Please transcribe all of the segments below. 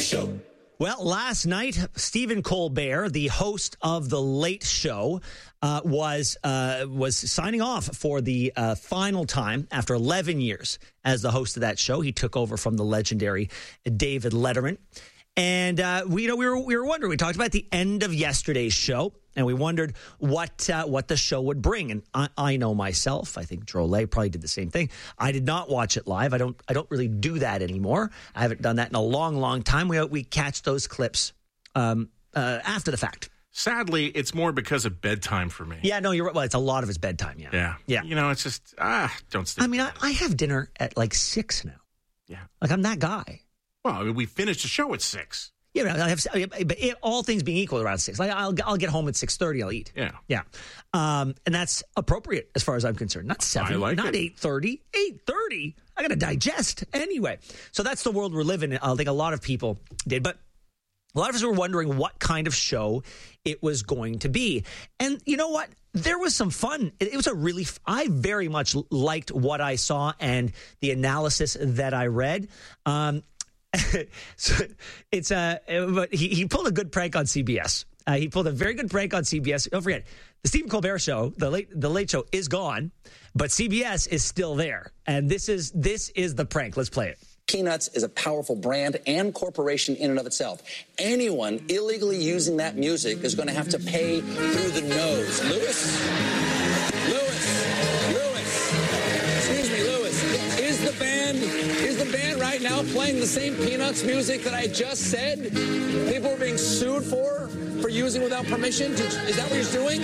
Show. Well, last night, Stephen Colbert, the host of The Late Show, was signing off for the final time after 11 years as the host of that show. He took over from the legendary David Letterman. And we were wondering. We talked about the end of yesterday's show, and we wondered what the show would bring. And I know myself. I think Drolet probably did the same thing. I did not watch it live. I don't really do that anymore. I haven't done that in a long, long time. We catch those clips after the fact. Sadly, it's more because of bedtime for me. Yeah, no, you're right. Well, it's a lot of his bedtime. Yeah. You know, it's just don't stay. I mean, I have dinner at like 6 now. Yeah, like I'm that guy. Well, I mean, we finished the show at 6. Yeah, but all things being equal, around 6. Like I'll get home at 6:30. I'll eat. Yeah. And that's appropriate as far as I'm concerned. Not 7, not 8:30. 8:30. I got to digest anyway. So that's the world we're living in. I think a lot of people did, but a lot of us were wondering what kind of show it was going to be. And you know what? There was some fun. It was I very much liked what I saw and the analysis that I read. So it's but he pulled a good prank on CBS. He pulled a very good prank on CBS. Don't forget, the Stephen Colbert Show, the Late Show, is gone, but CBS is still there. And this is the prank. Let's play it. Peanuts is a powerful brand and corporation in and of itself. Anyone illegally using that music is going to have to pay through the nose. Lewis. Excuse me, Lewis. Is the band right now playing the same Peanuts music that I just said? People are being sued for using without permission? Is that what he's doing?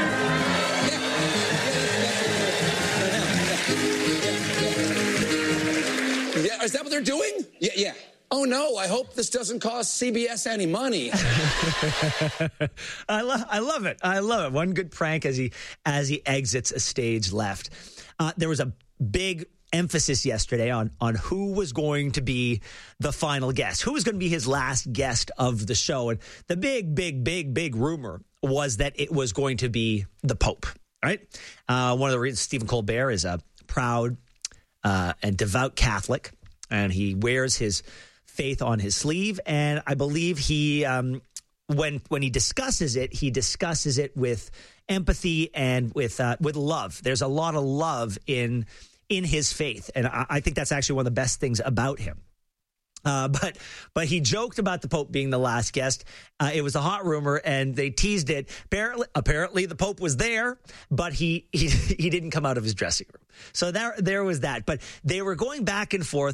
Yeah, is that what they're doing? Yeah. Oh, no, I hope this doesn't cost CBS any money. I love it. I love it. One good prank as he exits a stage left. There was a big emphasis yesterday on who was going to be the final guest, who was going to be his last guest of the show. And the big rumor was that it was going to be the Pope, right? One of the reasons Stephen Colbert is a proud and devout Catholic, and he wears his faith on his sleeve. And I believe he, when he discusses it with empathy and with love. There's a lot of love in his faith, and I think that's actually one of the best things about him. But he joked about the Pope being the last guest. It was a hot rumor, and they teased it. Apparently, the Pope was there, but he didn't come out of his dressing room. So there was that. But they were going back and forth.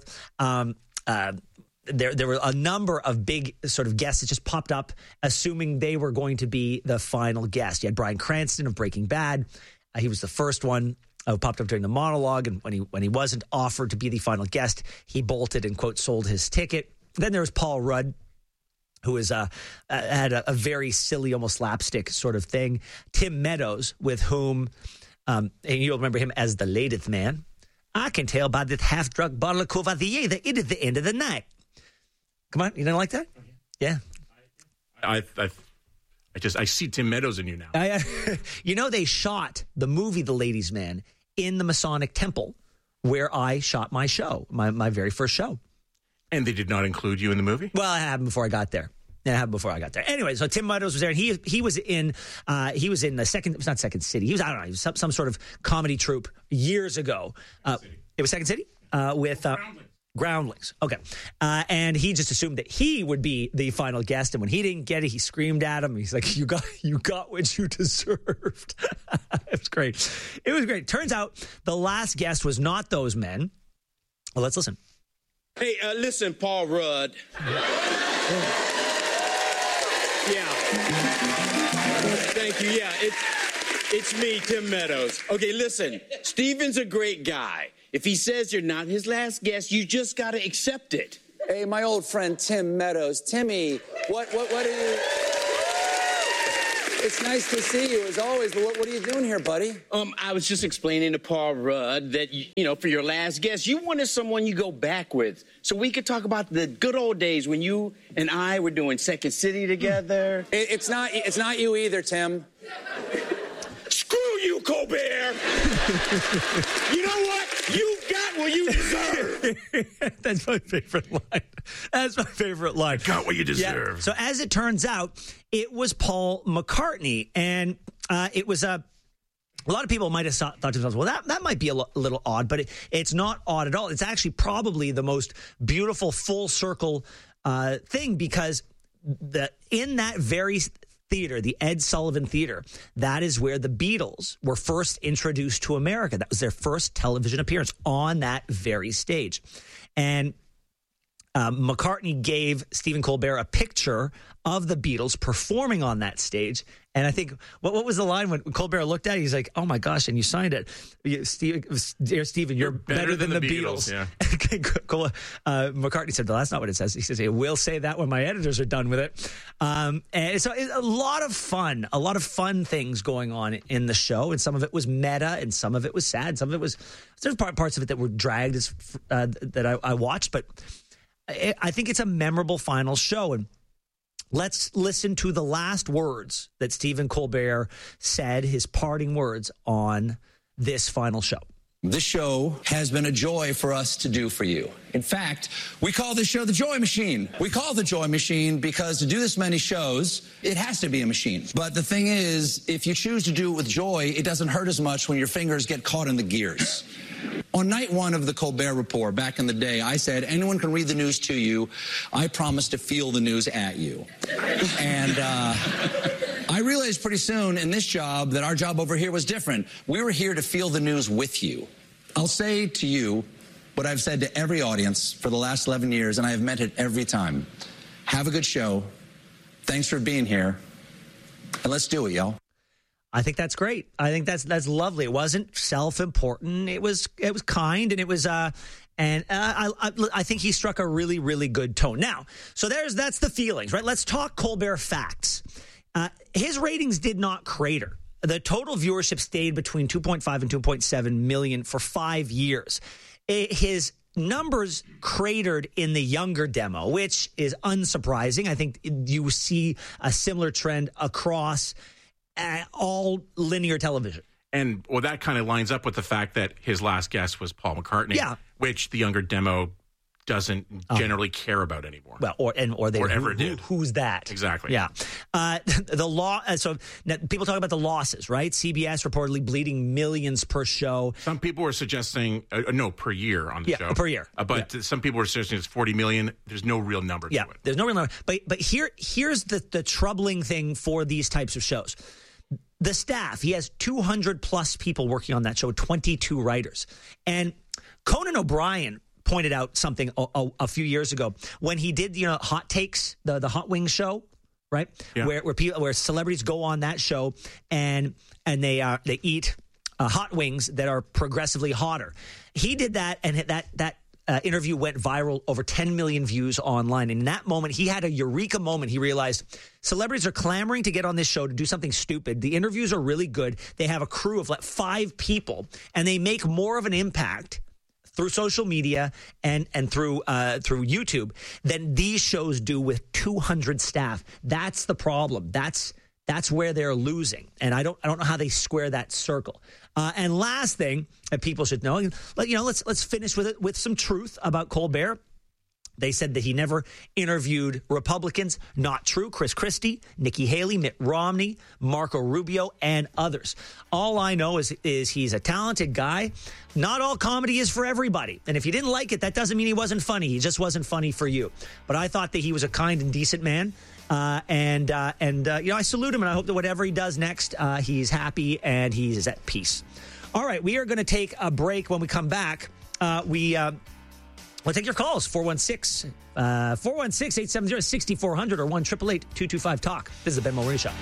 There were a number of big sort of guests that just popped up, assuming they were going to be the final guest. You had Bryan Cranston of Breaking Bad. He was the first one. Popped up during the monologue, and when he wasn't offered to be the final guest, he bolted and, quote, sold his ticket. Then there was Paul Rudd, who had a very silly, almost slapstick sort of thing. Tim Meadows, with whom, and you'll remember him as the latest man. I can tell by the half-drunk bottle of Courvoisier that it is the end of the night. Come on, you don't like that? Yeah. I see Tim Meadows in you now. They shot the movie The Ladies' Man in the Masonic Temple, where I shot my show, my very first show. And they did not include you in the movie? Well, it happened before I got there. Anyway, so Tim Meadows was there, and he was in the Second City. He was some sort of comedy troupe years ago. It was Second City with Groundlings. Okay. And he just assumed that he would be the final guest. And when he didn't get it, he screamed at him. He's like, you got what you deserved. It was great. It was great. Turns out the last guest was not those men. Well, let's listen. Hey, listen, Paul Rudd. Yeah. Thank you. Yeah, it's me, Tim Meadows. Okay, listen, Stephen's a great guy. If he says you're not his last guest, you just got to accept it. Hey, my old friend Tim Meadows. Timmy, what are you... It's nice to see you, as always. But what are you doing here, buddy? I was just explaining to Paul Rudd that, for your last guest, you wanted someone you go back with. So we could talk about the good old days when you and I were doing Second City together. It's not you either, Tim. Screw you, Colbert! You know what? You got what you deserve. That's my favorite line. That's my favorite line. Got what you deserve. Yeah. So as it turns out, it was Paul McCartney, and it was a lot of people might have thought to themselves, well, that might be a little odd, but it's not odd at all. It's actually probably the most beautiful full circle thing, because in that very theater, the Ed Sullivan Theater, that is where the Beatles were first introduced to America. That was their first television appearance on that very stage. And McCartney gave Stephen Colbert a picture of the Beatles performing on that stage. And I think, what was the line when Colbert looked at it? He's like, oh my gosh, and you signed it. Dear Stephen, you're better than the Beatles. Yeah. McCartney said, well, that's not what it says. He says, we'll say that when my editors are done with it. And so it's a lot of fun things going on in the show. And some of it was meta and some of it was sad. Some of it was, there's parts of it that were dragged that I watched, but I think it's a memorable final show. And let's listen to the last words that Stephen Colbert said, his parting words on this final show. This show has been a joy for us to do for you. In fact, we call this show the Joy Machine. We call it the Joy Machine because to do this many shows, it has to be a machine. But the thing is, if you choose to do it with joy, it doesn't hurt as much when your fingers get caught in the gears. On night one of the Colbert Report, back in the day, I said, anyone can read the news to you. I promise to feel the news at you. And I realized pretty soon in this job that our job over here was different. We were here to feel the news with you. I'll say to you what I've said to every audience for the last 11 years, and I have meant it every time. Have a good show. Thanks for being here. And let's do it, y'all. I think that's great. I think that's lovely. It wasn't self-important. It was kind, and it was I think he struck a really, really good tone. Now, so that's the feelings, right? Let's talk Colbert facts. His ratings did not crater. The total viewership stayed between 2.5 and 2.7 million for 5 years. His numbers cratered in the younger demo, which is unsurprising. I think you see a similar trend across all linear television. And, well, that kind of lines up with the fact that his last guest was Paul McCartney, which the younger demo doesn't generally care about anymore. Well, or ever did. Who's that? Exactly. Yeah. The law. So now, people talk about the losses, right? CBS reportedly bleeding millions per show. Some people were suggesting per year on the show. Per year. But some people were suggesting it's 40 million. There's no real number to it. There's no real number. But here's the troubling thing for these types of shows. The staff, he has 200 plus people working on that show, 22 writers. And Conan O'Brien pointed out something a few years ago when he did, Hot Takes, the Hot Wings show, right? Yeah. Where celebrities go on that show and they eat hot wings that are progressively hotter. He did that, and that interview went viral, over 10 million views online. And in that moment, he had a eureka moment. He realized celebrities are clamoring to get on this show to do something stupid. The interviews are really good. They have a crew of 5 people, and they make more of an impact through social media and through YouTube than these shows do with 200 staff. That's the problem. That's where they're losing, and I don't know how they square that circle. And last thing that people should know, let's finish with it with some truth about Colbert. They said that he never interviewed Republicans. Not true. Chris Christie, Nikki Haley, Mitt Romney, Marco Rubio, and others. All I know is he's a talented guy. Not all comedy is for everybody. And if you didn't like it, that doesn't mean he wasn't funny. He just wasn't funny for you. But I thought that he was a kind and decent man. I salute him, and I hope that whatever he does next, he's happy and he's at peace. All right, we are going to take a break. When we come back, we'll take your calls, 416-870-6400 or 1-888-225-TALK. This is the Ben Mulroney Show.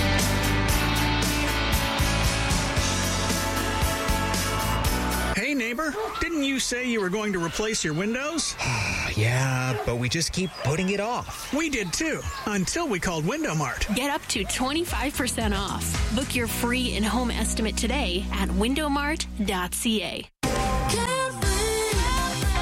Hey, neighbor, didn't you say you were going to replace your windows? Yeah, but we just keep putting it off. We did too, until we called Window Mart. Get up to 25% off. Book your free in-home estimate today at windowmart.ca.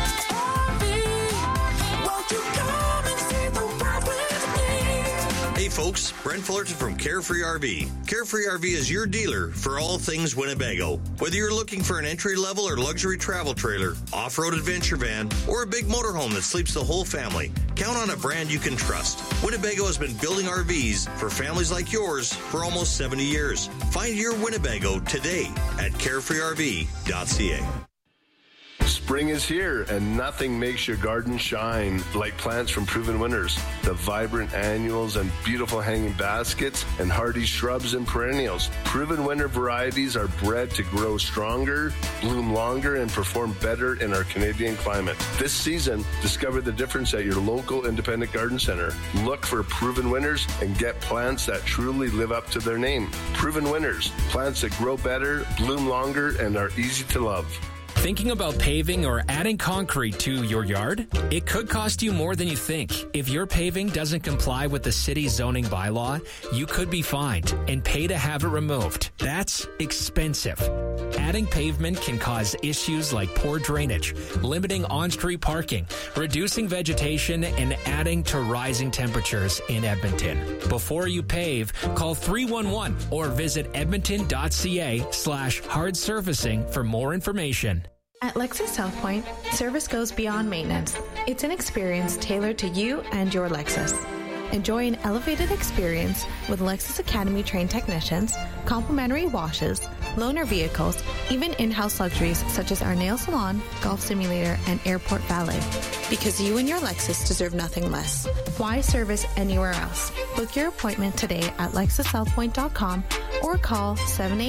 A folks. Brent Fullerton from Carefree RV. Carefree RV is your dealer for all things Winnebago. Whether you're looking for an entry-level or luxury travel trailer, off-road adventure van, or a big motorhome that sleeps the whole family, count on a brand you can trust. Winnebago has been building RVs for families like yours for almost 70 years. Find your Winnebago today at carefreerv.ca. Spring is here, and nothing makes your garden shine like plants from Proven Winners. The vibrant annuals and beautiful hanging baskets and hardy shrubs and perennials. Proven Winner varieties are bred to grow stronger, bloom longer, and perform better in our Canadian climate. This season, discover the difference at your local independent garden center. Look for Proven Winners and get plants that truly live up to their name. Proven Winners, plants that grow better, bloom longer, and are easy to love. Thinking about paving or adding concrete to your yard? It could cost you more than you think. If your paving doesn't comply with the city's zoning bylaw, you could be fined and pay to have it removed. That's expensive. Adding pavement can cause issues like poor drainage, limiting on-street parking, reducing vegetation, and adding to rising temperatures in Edmonton. Before you pave, call 311 or visit edmonton.ca/hard surfacing for more information. At Lexus South Point, service goes beyond maintenance. It's an experience tailored to you and your Lexus. Enjoy an elevated experience with Lexus Academy trained technicians, complimentary washes, loaner vehicles, even in-house luxuries such as our nail salon, golf simulator, and airport valet. Because you and your Lexus deserve nothing less. Why service anywhere else? Book your appointment today at LexusSouthPoint.com or call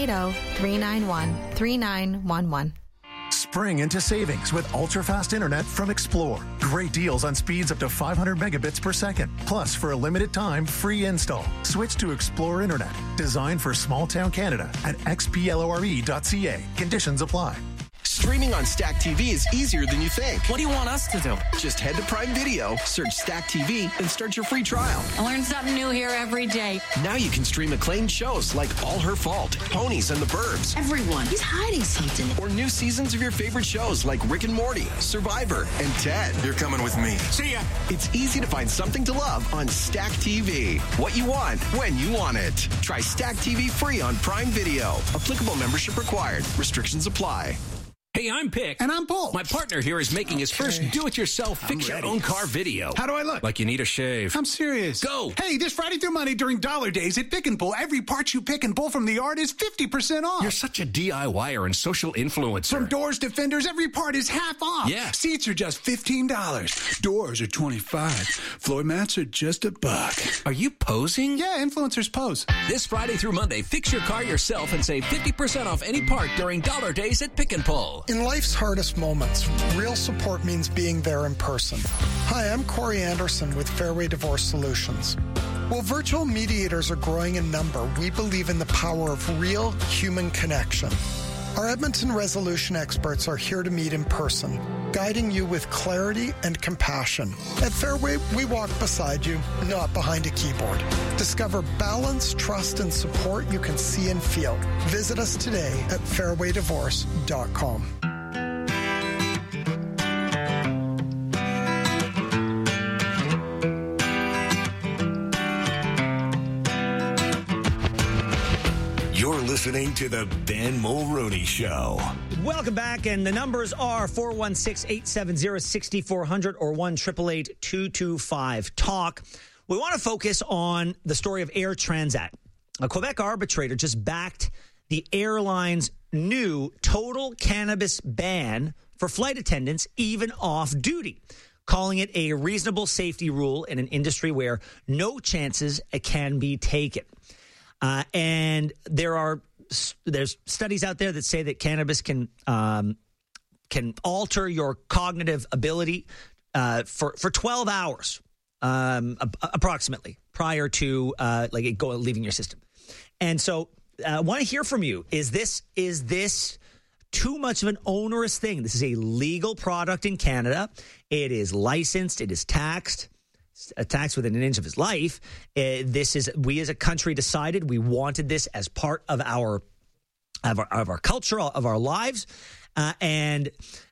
780-391-3911. Spring into savings with ultra-fast internet from Explore. Great deals on speeds up to 500 megabits per second. Plus, for a limited time, free install. Switch to Explore Internet. Designed for small-town Canada at xplore.ca. Conditions apply. Streaming on Stack TV is easier than you think. What do you want us to do? Just head to Prime Video, search Stack TV, and start your free trial. I learn something new here every day. Now you can stream acclaimed shows like All Her Fault, Ponies, and The Burbs. Everyone, he's hiding something. Or new seasons of your favorite shows like Rick and Morty, Survivor, and Ted. You're coming with me. See ya. It's easy to find something to love on Stack TV. What you want, when you want it. Try Stack TV free on Prime Video. Applicable membership required. Restrictions apply. Hey, I'm Pick. And I'm Bull. My partner here is making his first do-it-yourself fix-your-own-car video. How do I look? Like you need a shave. I'm serious. Go. Hey, this Friday through Monday during Dollar Days at Pick and Pull, every part you pick and pull from the yard is 50% off. You're such a DIYer and social influencer. From doors to fenders, every part is half off. Yeah. Seats are just $15. Doors are $25. Floor mats are just $1. Are you posing? Yeah, influencers pose. This Friday through Monday, fix your car yourself and save 50% off any part during Dollar Days at Pick and Pull. In life's hardest moments, real support means being there in person. Hi, I'm Corey Anderson with Fairway Divorce Solutions. While virtual mediators are growing in number, we believe in the power of real human connection. Our Edmonton resolution experts are here to meet in person, guiding you with clarity and compassion. At Fairway, we walk beside you, not behind a keyboard. Discover balance, trust, and support you can see and feel. Visit us today at fairwaydivorce.com. You're listening to the Ben Mulroney Show. Welcome back, and the numbers are 416-870-6400 or 1-888-225-TALK. We want to focus on the story of Air Transat. A Quebec arbitrator just backed the airline's new total cannabis ban for flight attendants, even off duty, calling it a reasonable safety rule in an industry where no chances can be taken. And there's studies out there that say that cannabis can alter your cognitive ability for 12 hours approximately prior to leaving your system. And so I want to hear from you. Is this too much of an onerous thing? This is a legal product in Canada. It is licensed. It is taxed. Attacks within an inch of his life. We as a country decided we wanted this as part of our culture, of our lives, and